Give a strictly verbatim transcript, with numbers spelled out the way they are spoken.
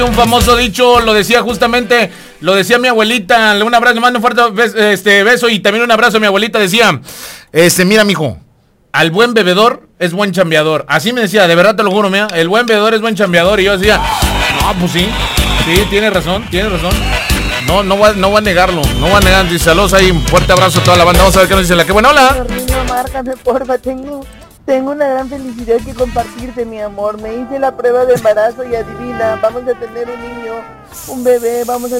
Un famoso dicho, lo decía justamente, lo decía mi abuelita. Un abrazo, le mando un fuerte bes- este, beso y también un abrazo a mi abuelita. Decía, este, mira, mijo, al buen bebedor es buen chambeador. Así me decía, de verdad te lo juro, mira, el buen bebedor es buen chambeador. Y yo decía, no, pues sí, sí, tiene razón, tiene razón. No, no voy, a- no voy a negarlo, no voy a negar. Dice, saludos ahí, un fuerte abrazo a toda la banda. Vamos a ver qué nos dice la que buena. Hola. Niño, márcame, porfa, tengo, tengo una gran felicidad que compartirte, mi amor. Me hice la prueba de embarazo y adivina, vamos a tener un niño, un bebé, vamos a